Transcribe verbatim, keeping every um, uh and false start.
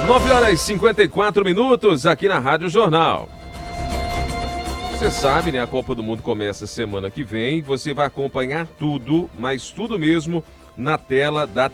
nove horas e cinquenta e quatro minutos aqui na Rádio Jornal. Você sabe, né? A Copa do Mundo começa semana que vem. Você vai acompanhar tudo, mas tudo mesmo, na tela da